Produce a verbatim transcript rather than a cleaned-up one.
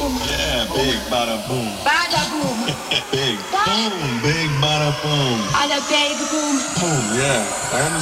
Yeah, big bada boom. Bada boom. Big boom, big bada boom. Bada big boom. Boom, yeah. I